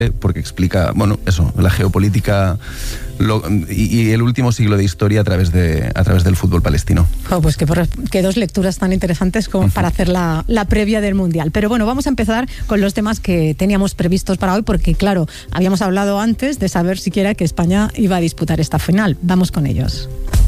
porque explica, bueno, eso, la geopolítica y el último siglo de historia a través del fútbol palestino. Pues que dos lecturas tan interesantes como para hacer la previa del Mundial. Pero bueno, vamos a empezar con los temas que teníamos previstos para hoy, porque claro, habíamos hablado antes de saber siquiera que España iba a disputar esta final. Vamos con ellos.